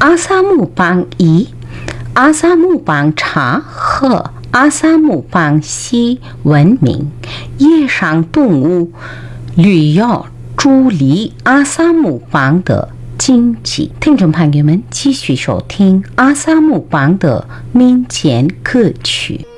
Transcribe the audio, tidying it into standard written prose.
阿萨姆邦以阿萨姆邦茶和阿萨姆邦西闻名，野生动物旅游助力阿萨姆邦的经济。听众朋友们，继续收听阿萨姆邦的民间歌曲。